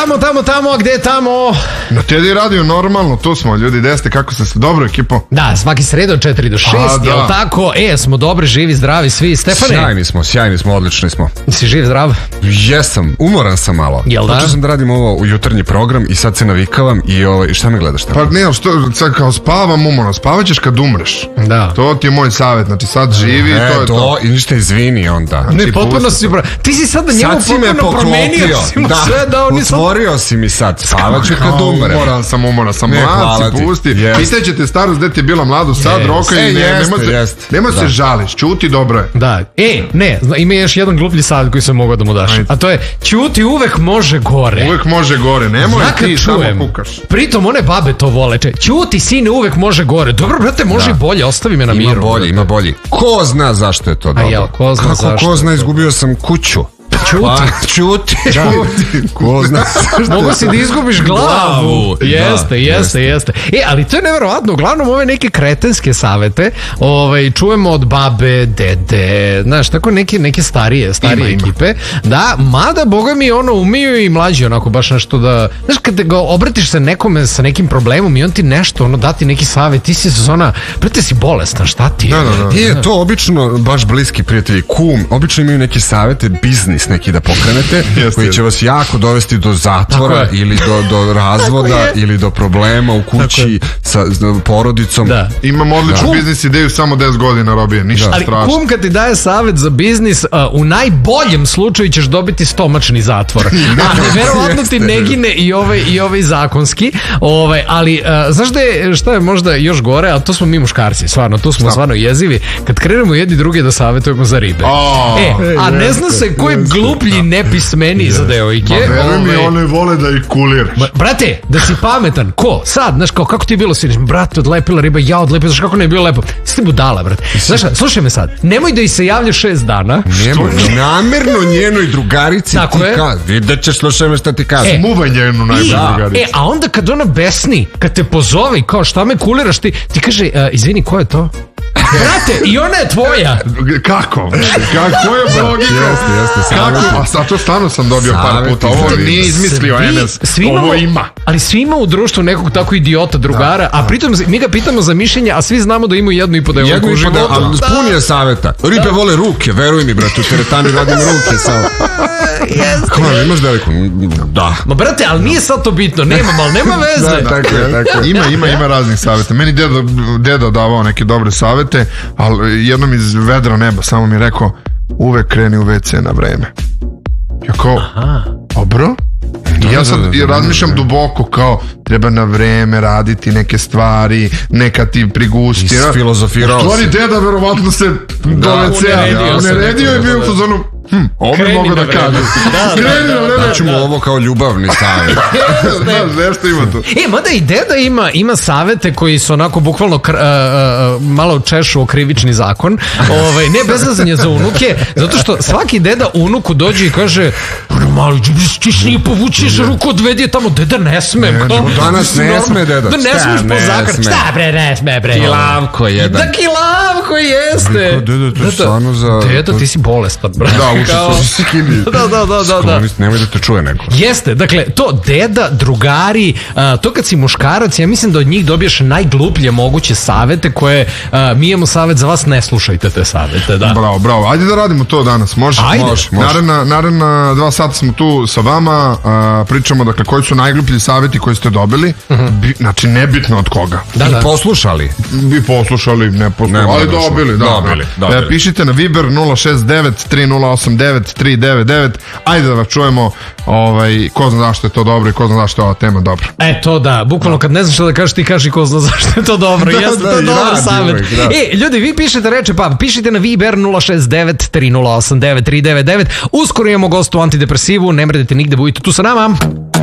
Tamo, a gde je tamo? Na Teddy Radio normalno, tu smo ljudi, gde ste, kako ste, dobro ekipo? Da, svaki sredo od 4 do 6, jel tako? Smo dobri, živi, zdravi, svi. Stefane? Sjajni smo, odlični smo. Si živ, zdrav? Jesam, umoran sam malo. Jel da? Počeo sam da radim ovo u jutarnji program i sad se navikavam i šta me gledaš tamo? Pa ne, sad kao spavam umoran, spavaćeš kad umreš. Da. To ti je moj savjet, znači sad živi, to je to. I ništa izvini onda. Ne, potpuno si... Ti si sad na njemu potpuno promenio. Otvorio si mi sad, spavaću kad umre. Umoran sam, mlad si, pusti. Pitaćete starost gde ti je bila mladu, sad roka i nema se žališ, ćuti, dobro je. Da, ima još jedan gluplji savjet koji sam mogao da mu daš, a to je ćuti uvek može gore. Uvek može gore, nemoj ti samo pukaš. Pritom one babe to vole, ćuti sine uvek može gore. Dobro brate, može i bolje, ostavi me na miru. Ima bolji. Ko zna zašto je to dobro? Ko zna, izgubio sam kuću. Ćuti. Ko zna. Mogu si da izgubiš glavu. Jeste. Ali to je neverovatno. Uglavnom ove neke kretenske savete čujemo od babe, dede, znaš, tako neke starije ekipe. Da, mada boga mi umeju i mlađi onako baš nešto da, znaš, kad ga obratiš se nekome sa nekim problemom i on ti nešto dati neki savet, ti si prete si bolestan, šta ti je? To obično baš bliski prijatelji, kum, obično imaju neke savete, biznis neki da pokrenete, koji će vas jako dovesti do zatvora ili do razvoda ili do problema u kući sa porodicom. Imam odličnu biznis ideju, samo 10 godina robije, ništa strašno. Ali kum kad ti daje savjet za biznis, u najboljem slučaju ćeš dobiti stomačni zatvor. A verovatno ti ne gine i ovaj zakonski. Ali znaš šta je možda još gore, a to smo mi muškarci, stvarno, tu smo stvarno jezivi. Kad krenemo jedni drugi da savjetujemo za ribe. A ne zna se ko je gluplji, nepismeniji za devojke. Veruj mi, one vole da ih kuliraš. Brate, da si pametan, ko? Sad, znaš, kako ti je bilo sinoć? Brate, odlepila riba, ja odlepila, znaš kako ne je bilo lepo? Sti budala, brate. Znaš, slušaj me sad, nemoj da ih se javlja 6 dana. Nemoj, namerno njenoj drugarici ti kaže, vidjet ćeš, slušaj me šta ti kaže. Muvaj njenu najbolju drugarici. A onda kad ona besni, kad te pozove, kao šta me kuliraš, ti kaže, izvini, ko je to? Brate, i ona je tvoja. Kako? Kako je logika? Jeste. A to stvarno sam dobio par puta. Ovo nije izmislio Enes. Ovo ima. Ali svi ima u društvu nekog tako idiota drugara, a pritom mi ga pitamo za mišljenje, a svi znamo da imaju 1,5 devojku u životu. Pun je saveta. Ribe vole ruke, veruj mi, brate, u teretani radim ruke samo. Kako, imaš devojku? Da. Ma brate, ali nije sad to bitno, nema veze. Ima raznih saveta. Meni deda davao neke dobre savete, ali jednom iz vedra neba samo mi je rekao, uvek kreni u WC na vreme. Ja kao, dobro? I ja sad razmišljam duboko, kao treba na vreme raditi neke stvari, neka ti prigusti. Isfilozofirao si. U stvari deda verovatno se do WC-a uneredio i bio u fazonu, ovo mogu da kažem. Daću mu ovo kao ljubavni savjet. Nešto ima to. Mada i deda ima savete koji su onako bukvalno malo češu o krivični zakon. Ne bezazanje za unuke, zato što svaki deda unuku dođe i kaže, mali, ćeš nije povučeš ruku, odvedi je tamo, deda ne smem. Danas ne sme, deda. Da ne smeš po zakon. Šta bre, ne sme bre. Kilavko jedan. Da kilavko jeste. Deda, to stvarno za... Deda, ti si bolestan, bre. Da. Nemoj da te čuje neko. Jeste, dakle, to deda, drugari, to kad si muškarac, ja mislim da od njih dobiješ najgluplje moguće savete koje, mi imamo savet za vas, ne slušajte te savete, da. Bravo, ajde da radimo to danas, može? Naredna 2 sata smo tu sa vama, pričamo, dakle, koji su najgluplji saveti koji ste dobili, znači nebitno od koga. I poslušali. Bi poslušali, ne poslušali, ali dobili. Pišite na Viber 069 308 9399. Ajde da vas čujemo, ko zna zašto je to dobro i ko zna zašto je ova tema dobra. To da, bukvalno kad ne znaš što da kažeš, ti kaži ko zna zašto je to dobro. Jeste, to je dobar savjet. Ljudi, vi pišete reče, pa pišite na Viber 069 308 9399. Uskoro imamo gostu u Antidepresivu, ne mredite nigde, budite tu sa nama.